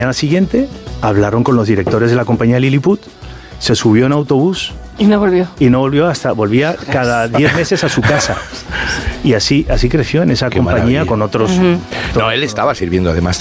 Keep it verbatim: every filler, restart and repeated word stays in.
mañana siguiente hablaron con los directores de la compañía Lilliput, se subió en autobús y no volvió. Y no volvió hasta, volvía cada diez meses a su casa. Y así, así creció en esa Qué compañía maravilla. con otros... Uh-huh. No, él estaba sirviendo además